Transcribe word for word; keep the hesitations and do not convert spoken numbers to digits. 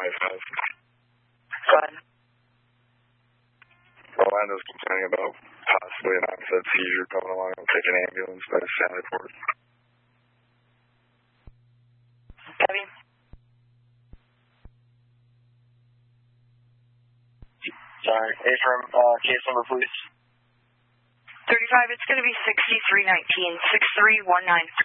five. Go ahead. Orlando's complaining about possibly an onset seizure coming along and take an ambulance by the Sally Port. Copy. Sorry, A-firm, uh, case number, please. thirty-five, it's going to be sixty-three nineteen, six three one nine.